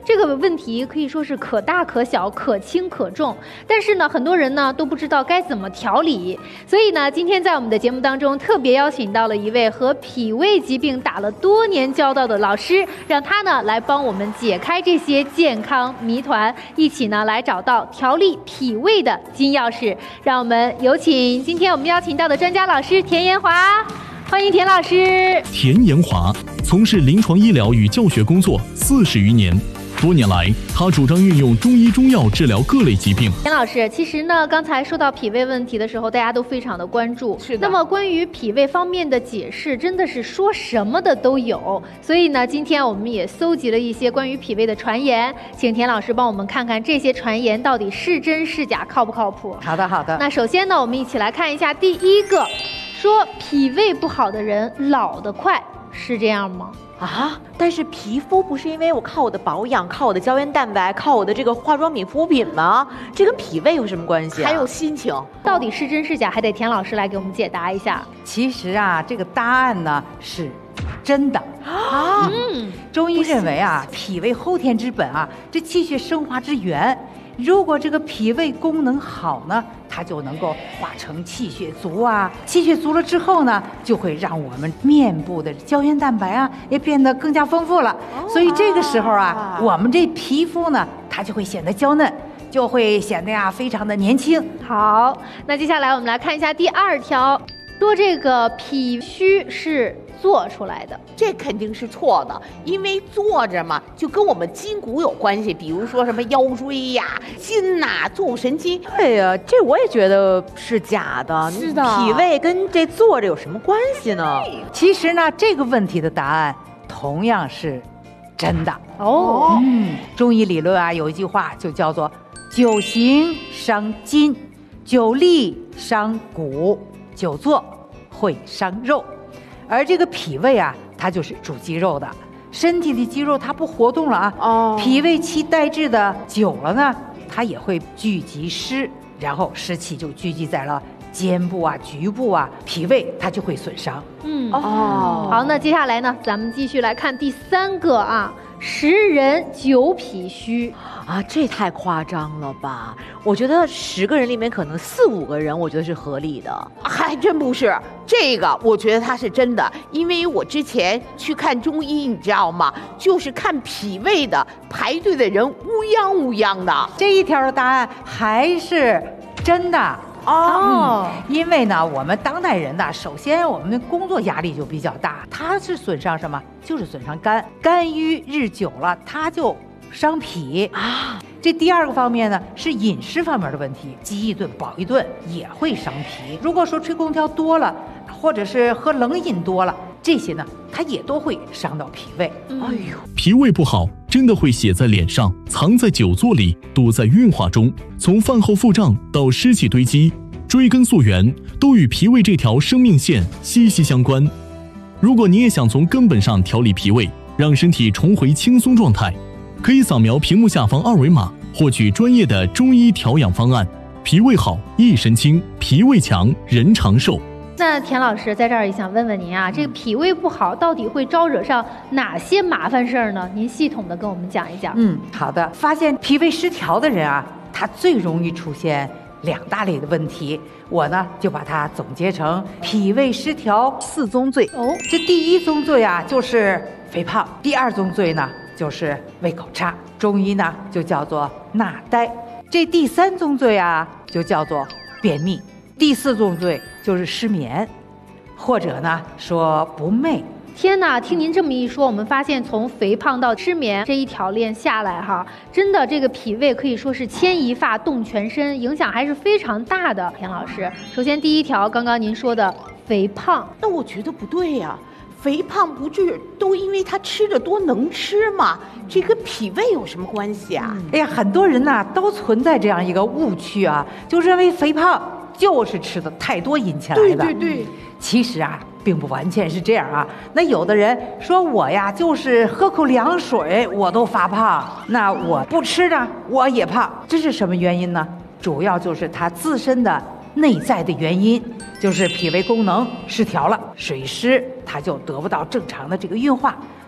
这个问题可以说是可大可小，可轻可重，但是呢，很多人呢都不知道该怎么调理。所以呢，今天在我们的节目当中，特别邀请到了一位和脾胃疾病打了多年交道的老师，让他呢来帮我们解开这些健康谜团，一起呢来找到调理脾胃的金钥匙。让我们有请今天我们邀请到的专家老师田延华。欢迎田老师。 田延华从事临床医疗与教学工作40余年，多年来，他主张运用中医中药治疗各类疾病。 田老师，其实呢，刚才说到脾胃问题的时候，大家都非常的关注。 是的。 那么关于脾胃方面的解释，真的是说什么的都有。所以呢，今天我们也搜集了一些关于脾胃的传言，请田老师帮我们看看这些传言到底是真是假，靠不靠谱？ 好的，好的。 那首先呢，我们一起来看一下第一个，说脾胃不好的人老得快，是这样吗？ 啊！但是皮肤不是因为我靠我的保养，靠我的胶原蛋白，靠我的这个化妆品、护肤品吗？这跟脾胃有什么关系啊？ 还有心情， 到底是真是假，还得田老师来给我们解答一下。 其实啊，这个答案呢是真的啊。中医认为啊，脾胃后天之本啊，这气血生化之源。如果这个脾胃功能好呢，它就能够化成气血足啊。气血足了之后呢，就会让我们面部的胶原蛋白啊也变得更加丰富了。所以这个时候啊，我们这皮肤呢，它就会显得娇嫩，就会显得呀非常的年轻。 好，那接下来我们来看一下第二条，说这个脾虚是做出来的， 这肯定是错的，因为坐着嘛，就跟我们筋骨有关系，比如说什么腰椎呀、筋呐、坐骨神经。 对呀，这我也觉得是假的。 是的， 脾胃跟这坐着有什么关系呢？ 其实呢，这个问题的答案同样是真的哦。 中医理论啊，有一句话就叫做“久行伤筋，久立伤骨，久坐会伤肉”。而这个脾胃啊，它就是主肌肉的，身体的肌肉它不活动了啊，脾胃气代谢的久了呢，它也会聚集湿，然后湿气就聚集在了肩部啊、局部啊，脾胃它就会损伤。 好，那接下来呢，咱们继续来看第三个啊，10人9脾虚啊，这太夸张了吧？我觉得10个人里面可能4、5个人，我觉得是合理的。 还真不是，这个我觉得它是真的，因为我之前去看中医，你知道吗？就是看脾胃的，排队的人乌泱乌泱的。 这一条的答案还是真的。因为呢，我们当代人呢，首先我们的工作压力就比较大，它是损伤什么？就是损伤肝，肝郁日久了，它就伤脾啊。这第二个方面呢，是饮食方面的问题，饥一顿饱一顿也会伤脾。如果说吹空调多了，或者是喝冷饮多了，这些呢，它也都会伤到脾胃。 脾胃不好，真的会写在脸上，藏在久坐里，堵在运化中。从饭后腹胀到湿气堆积，追根溯源，都与脾胃这条生命线息息相关。如果你也想从根本上调理脾胃，让身体重回轻松状态，可以扫描屏幕下方2维码，获取专业的中医调养方案。脾胃好，一身轻；脾胃强，人长寿。 那田老师在这儿也想问问您啊，这个脾胃不好到底会招惹上哪些麻烦事儿呢？您系统的跟我们讲一讲。 好的。发现脾胃失调的人啊，他最容易出现2大类的问题，我呢就把它总结成脾胃失调4宗罪。这第1宗罪啊就是肥胖，第2宗罪呢就是胃口差，中医呢就叫做纳呆。这第3宗罪啊就叫做便秘，第4宗罪就是失眠，或者呢说不寐。 天哪，听您这么一说，我们发现从肥胖到失眠这一条链下来哈，真的这个脾胃可以说是牵一发动全身，影响还是非常大的。田老师，首先第1条，刚刚您说的肥胖， 那我觉得不对呀，肥胖不是都因为他吃的多能吃吗？这跟脾胃有什么关系啊？ 哎呀，很多人呢都存在这样一个误区啊，就认为肥胖就是吃的太多引起来的。 对， 其实啊并不完全是这样啊。那有的人说我呀就是喝口凉水我都发胖，那我不吃呢我也胖，这是什么原因呢？主要就是他自身的内在的原因，就是脾胃功能失调了，水湿它就得不到正常的这个运化，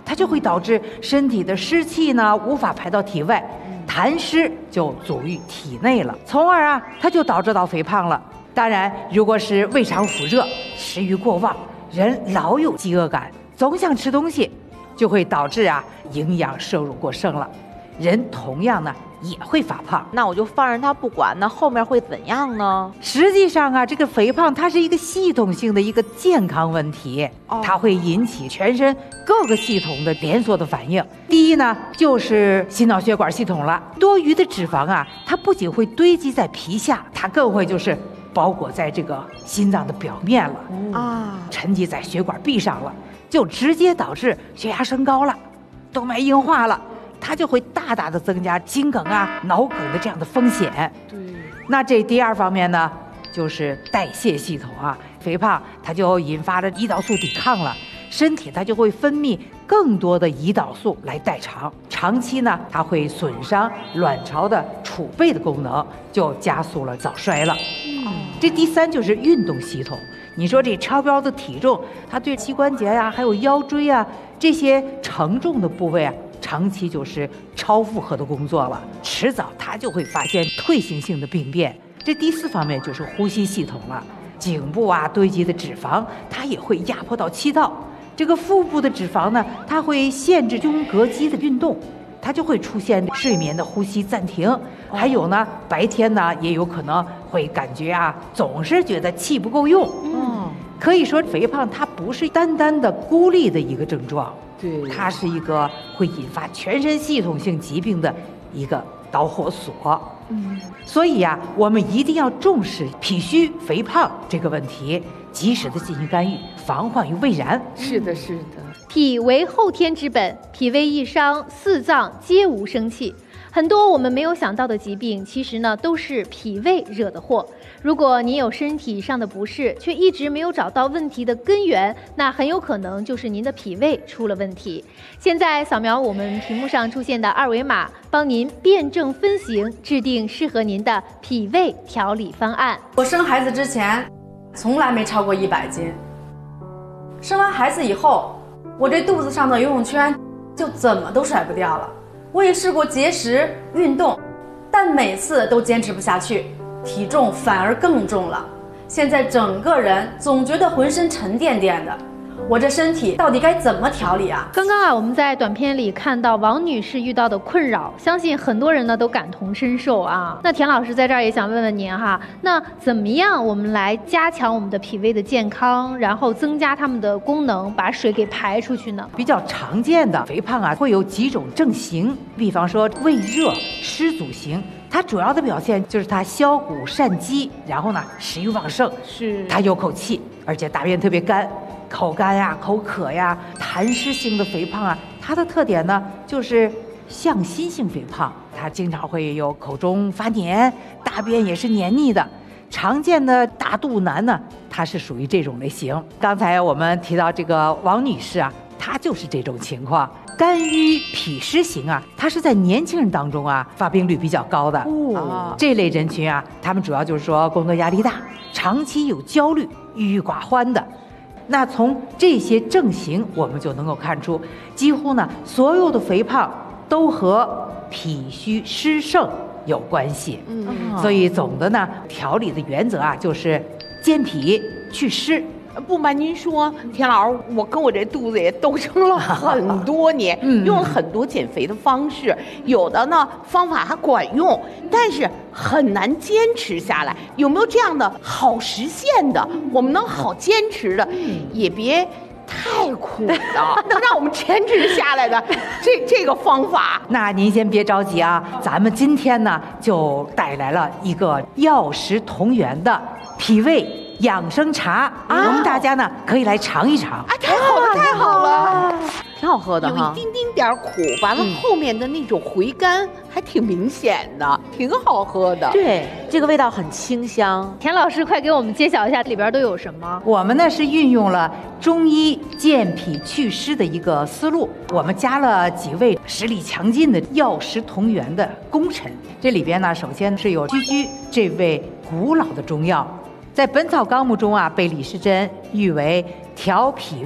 它就会导致身体的湿气呢无法排到体外，痰湿就阻于体内了，从而啊它就导致到肥胖了。当然，如果是胃肠腑热、食欲过旺，人老有饥饿感，总想吃东西，就会导致啊营养摄入过剩了，人同样呢也会发胖。 那我就放任他不管，那后面会怎样呢？ 实际上啊，这个肥胖它是一个系统性的一个健康问题，它会引起全身各个系统的连锁的反应。第一呢，就是心脑血管系统了。多余的脂肪啊，它不仅会堆积在皮下，它更会就是包裹在这个心脏的表面了，沉积在血管壁上了，就直接导致血压升高了，动脉硬化了。它就会大大的增加心梗啊、脑梗的这样的风险。对，那这第二方面呢，就是代谢系统啊，肥胖它就引发了胰岛素抵抗了，身体它就会分泌更多的胰岛素来代偿，长期呢，它会损伤卵巢的储备的功能，就加速了早衰了。这第三就是运动系统。你说这超标的体重，它对膝关节呀、还有腰椎啊这些承重的部位啊，长期就是超负荷的工作了，迟早它就会发现退行性的病变。这第四方面就是呼吸系统了，颈部啊堆积的脂肪，它也会压迫到气道。这个腹部的脂肪呢，它会限制胸膈肌的运动，它就会出现睡眠的呼吸暂停。还有呢，白天呢也有可能会感觉啊，总是觉得气不够用。可以说肥胖它不是单单的孤立的一个症状，对，它是一个会引发全身系统性疾病的一个导火索。所以呀，我们一定要重视脾虚肥胖这个问题，及时的进行干预，防患于未然。 是的，是的。 脾为后天之本，脾胃一伤，四脏皆无生气。很多我们没有想到的疾病，其实呢都是脾胃惹的祸。如果您有身体上的不适，却一直没有找到问题的根源，那很有可能就是您的脾胃出了问题。现在扫描我们屏幕上出现的二维码，帮您辩证分型，制定适合您的脾胃调理方案。 我生孩子之前从来没超过100斤，生完孩子以后，我这肚子上的游泳圈就怎么都甩不掉了。我也试过节食运动，但每次都坚持不下去，体重反而更重了。现在整个人总觉得浑身沉甸甸的，我这身体到底该怎么调理啊？ 刚刚啊，我们在短片里看到王女士遇到的困扰，相信很多人呢都感同身受啊。那田老师在这儿也想问问您哈，那怎么样我们来加强我们的脾胃的健康，然后增加它们的功能，把水给排出去呢？ 比较常见的肥胖啊，会有几种症型，比方说胃热湿阻型。它主要的表现就是它消谷善饥，然后呢食欲旺盛，是它有口气，而且大便特别干，口干呀、口渴呀。痰湿性的肥胖啊，它的特点呢就是向心性肥胖，它经常会有口中发黏，大便也是黏腻的。常见的大肚腩呢，它是属于这种类型。刚才我们提到这个王女士啊，她就是这种情况。肝郁脾湿型啊，它是在年轻人当中啊发病率比较高的。这类人群啊，他们主要就是说工作压力大，长期有焦虑、郁郁寡欢的。那从这些症型，我们就能够看出，几乎呢所有的肥胖都和脾虚湿盛有关系。所以总的呢调理的原则啊，就是健脾祛湿。 不瞒您说，田老师，我跟我这肚子也斗争了很多年，用了很多减肥的方式，有的呢方法还管用，但是很难坚持下来。有没有这样的好实现的，我们能好坚持的，也别太苦的，能让我们坚持下来的这个方法？ 那您先别着急啊，咱们今天呢就带来了一个药食同源的脾胃养生茶，我们大家呢可以来尝一尝。 太好了，太好了， 挺好喝的哈， 有一丁丁点苦，完了后面的那种回甘还挺明显的，挺好喝的。 对，这个味道很清香。 田老师，快给我们揭晓一下里边都有什么？ 我们呢是运用了中医健脾祛湿的一个思路，我们加了几位实力强劲的药食同源的功臣。这里边呢，首先是有居居这位古老的中药。在《本草纲目》中啊，被李时珍誉为调脾胃、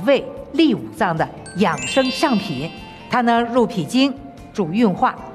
利五脏的养生上品，它呢入脾经、助运化、